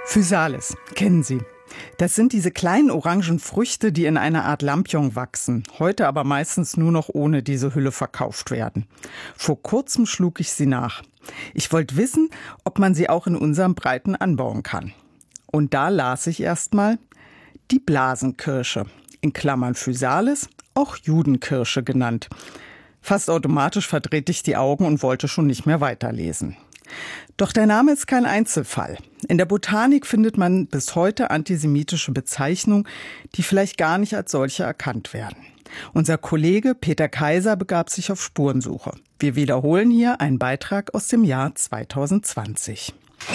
Physalis, kennen Sie. Das sind diese kleinen orangen Früchte, die in einer Art Lampion wachsen, heute aber meistens nur noch ohne diese Hülle verkauft werden. Vor kurzem schlug ich sie nach. Ich wollte wissen, ob man sie auch in unserem Breiten anbauen kann. Und da las ich erstmal die Blasenkirsche, in Klammern Physalis, auch Judenkirsche genannt. Fast automatisch verdrehte ich die Augen und wollte schon nicht mehr weiterlesen. Doch der Name ist kein Einzelfall. In der Botanik findet man bis heute antisemitische Bezeichnungen, die vielleicht gar nicht als solche erkannt werden. Unser Kollege Peter Kaiser begab sich auf Spurensuche. Wir wiederholen hier einen Beitrag aus dem Jahr 2020.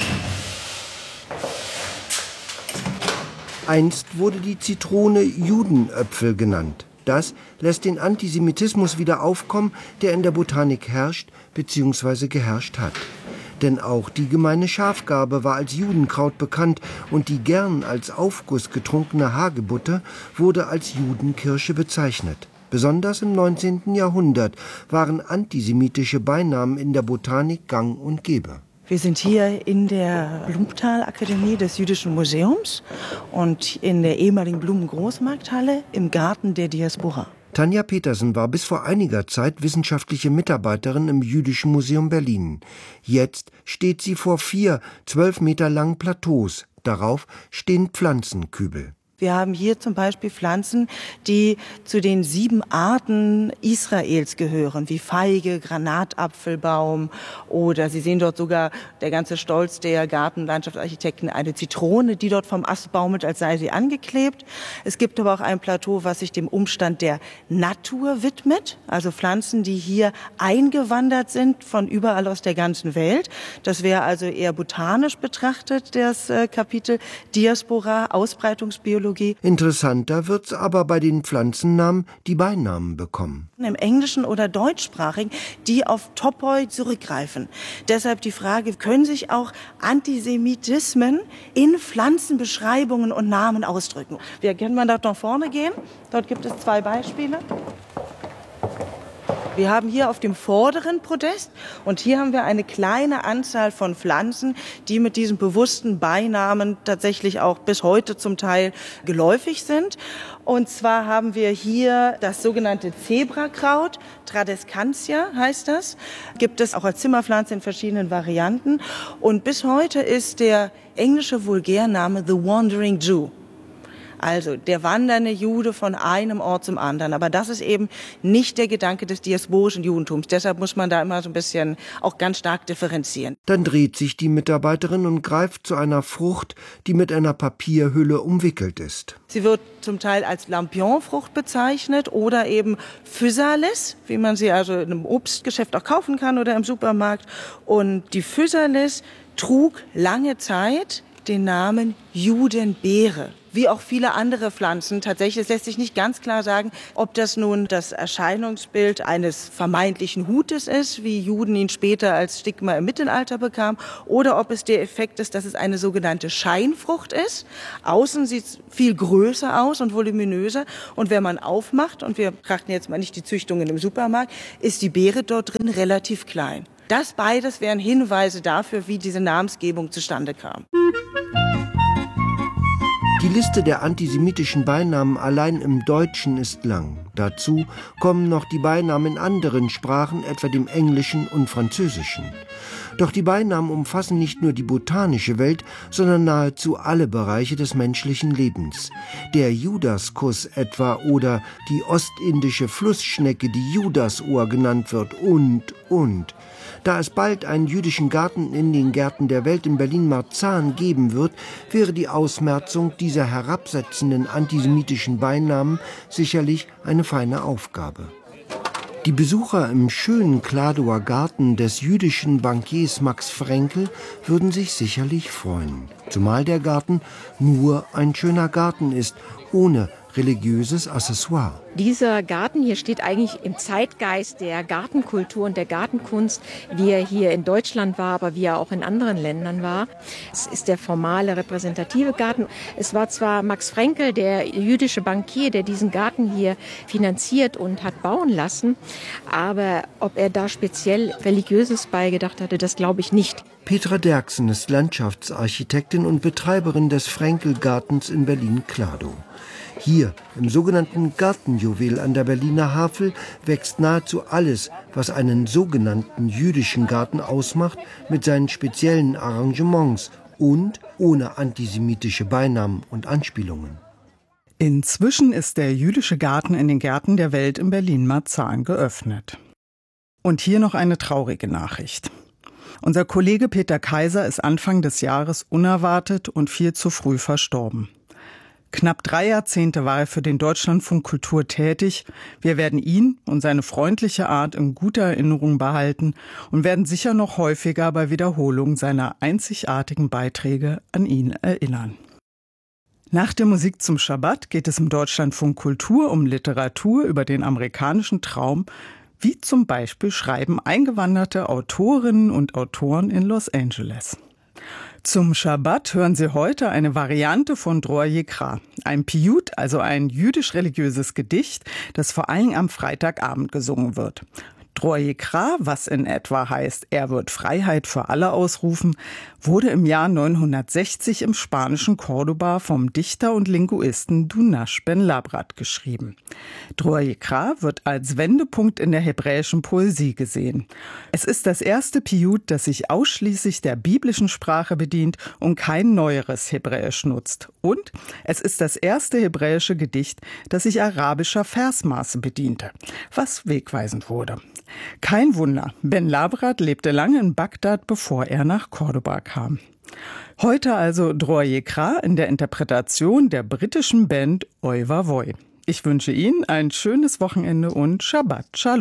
Einst wurde die Zitrone Judenöpfel genannt. Das lässt den Antisemitismus wieder aufkommen, der in der Botanik herrscht bzw. geherrscht hat. Denn auch die gemeine Schafgarbe war als Judenkraut bekannt und die gern als Aufguss getrunkene Hagebutte wurde als Judenkirsche bezeichnet. Besonders im 19. Jahrhundert waren antisemitische Beinamen in der Botanik gang und gäbe. Wir sind hier in der Blumenthal-Akademie des Jüdischen Museums und in der ehemaligen Blumengroßmarkthalle im Garten der Diaspora. Tanja Petersen war bis vor einiger Zeit wissenschaftliche Mitarbeiterin im Jüdischen Museum Berlin. Jetzt steht sie vor 4 12 Meter langen Plateaus. Darauf stehen Pflanzenkübel. Wir haben hier zum Beispiel Pflanzen, die zu den 7 Arten Israels gehören, wie Feige, Granatapfelbaum oder Sie sehen dort sogar der ganze Stolz der Gartenlandschaftsarchitekten, eine Zitrone, die dort vom Ast baumelt, als sei sie angeklebt. Es gibt aber auch ein Plateau, was sich dem Umstand der Natur widmet, also Pflanzen, die hier eingewandert sind von überall aus der ganzen Welt. Das wäre also eher botanisch betrachtet, das Kapitel Diaspora, Ausbreitungsbiologie. Interessanter wird's aber bei den Pflanzennamen, die Beinamen bekommen. Im Englischen oder Deutschsprachigen, die auf Topoi zurückgreifen. Deshalb die Frage, können sich auch Antisemitismen in Pflanzenbeschreibungen und Namen ausdrücken? Wir können mal dort nach vorne gehen. Dort gibt es 2 Beispiele. Wir haben hier auf dem vorderen Podest und hier haben wir eine kleine Anzahl von Pflanzen, die mit diesen bewussten Beinamen tatsächlich auch bis heute zum Teil geläufig sind. Und zwar haben wir hier das sogenannte Zebrakraut, Tradescantia heißt das. Gibt es auch als Zimmerpflanze in verschiedenen Varianten. Und bis heute ist der englische Vulgärname The Wandering Jew. Also der wandernde Jude von einem Ort zum anderen. Aber das ist eben nicht der Gedanke des diasporischen Judentums. Deshalb muss man da immer so ein bisschen auch ganz stark differenzieren. Dann dreht sich die Mitarbeiterin und greift zu einer Frucht, die mit einer Papierhülle umwickelt ist. Sie wird zum Teil als Lampionfrucht bezeichnet oder eben Physalis, wie man sie also in einem Obstgeschäft auch kaufen kann oder im Supermarkt. Und die Physalis trug lange Zeit den Namen Judenbeere. Wie auch viele andere Pflanzen. Tatsächlich, es lässt sich nicht ganz klar sagen, ob das nun das Erscheinungsbild eines vermeintlichen Hutes ist, wie Juden ihn später als Stigma im Mittelalter bekamen, oder ob es der Effekt ist, dass es eine sogenannte Scheinfrucht ist. Außen sieht es viel größer aus und voluminöser. Und wenn man aufmacht, und wir betrachten jetzt mal nicht die Züchtungen im Supermarkt, ist die Beere dort drin relativ klein. Das beides wären Hinweise dafür, wie diese Namensgebung zustande kam. Die Liste der antisemitischen Beinamen allein im Deutschen ist lang. Dazu kommen noch die Beinamen in anderen Sprachen, etwa dem Englischen und Französischen. Doch die Beinamen umfassen nicht nur die botanische Welt, sondern nahezu alle Bereiche des menschlichen Lebens. Der Judaskuss etwa oder die ostindische Flussschnecke, die Judasohr genannt wird und. Da es bald einen jüdischen Garten in den Gärten der Welt in Berlin-Marzahn geben wird, wäre die Ausmerzung dieser herabsetzenden antisemitischen Beinamen sicherlich eine feine Aufgabe. Die Besucher im schönen Kladower Garten des jüdischen Bankiers Max Frenkel würden sich sicherlich freuen. Zumal der Garten nur ein schöner Garten ist, ohne religiöses Accessoire. Dieser Garten hier steht eigentlich im Zeitgeist der Gartenkultur und der Gartenkunst, wie er hier in Deutschland war, aber wie er auch in anderen Ländern war. Es ist der formale, repräsentative Garten. Es war zwar Max Frenkel, der jüdische Bankier, der diesen Garten hier finanziert und hat bauen lassen, aber ob er da speziell Religiöses beigedacht hatte, das glaube ich nicht. Petra Derksen ist Landschaftsarchitektin und Betreiberin des Fränkel-Gartens in Berlin-Kladow. Hier, im sogenannten Gartenjuwel an der Berliner Havel, wächst nahezu alles, was einen sogenannten jüdischen Garten ausmacht, mit seinen speziellen Arrangements und ohne antisemitische Beinamen und Anspielungen. Inzwischen ist der jüdische Garten in den Gärten der Welt in Berlin-Marzahn geöffnet. Und hier noch eine traurige Nachricht. Unser Kollege Peter Kaiser ist Anfang des Jahres unerwartet und viel zu früh verstorben. Knapp 3 Jahrzehnte war er für den Deutschlandfunk Kultur tätig. Wir werden ihn und seine freundliche Art in guter Erinnerung behalten und werden sicher noch häufiger bei Wiederholung seiner einzigartigen Beiträge an ihn erinnern. Nach der Musik zum Schabbat geht es im Deutschlandfunk Kultur um Literatur über den amerikanischen Traum, wie zum Beispiel schreiben eingewanderte Autorinnen und Autoren in Los Angeles. Zum Schabbat hören Sie heute eine Variante von Dror Yekra, ein Piyut, also ein jüdisch-religiöses Gedicht, das vor allem am Freitagabend gesungen wird. Dror Yekra, was in etwa heißt, er wird Freiheit für alle ausrufen, wurde im Jahr 960 im spanischen Cordoba vom Dichter und Linguisten Dunash ben Labrat geschrieben. Dror Yekra wird als Wendepunkt in der hebräischen Poesie gesehen. Es ist das erste Piyut, das sich ausschließlich der biblischen Sprache bedient und kein neueres Hebräisch nutzt. Und es ist das erste hebräische Gedicht, das sich arabischer Versmaße bediente, was wegweisend wurde. Kein Wunder, Ben Labrat lebte lange in Bagdad, bevor er nach Cordoba kam. Heute also Dror Yekra in der Interpretation der britischen Band Oi Vavoy. Ich wünsche Ihnen ein schönes Wochenende und Shabbat Shalom.